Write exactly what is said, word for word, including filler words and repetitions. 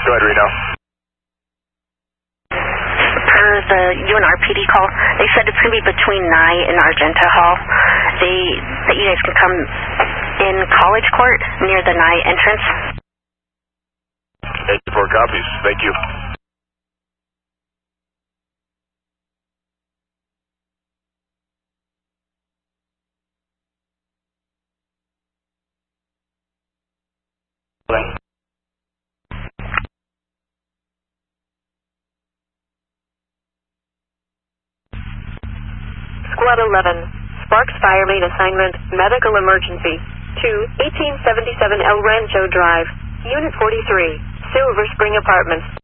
Go ahead, Reno. Per the U N R P D call, they said it's going to be between Nye and Argenta Hall. They, that you guys can come in College Court near the Nye entrance. eighty-four copies. Thank you. Squad eleven, Sparks Fire Main Assignment, Medical Emergency, to eighteen seventy-seven El Rancho Drive, Unit forty-three, Silver Spring Apartments.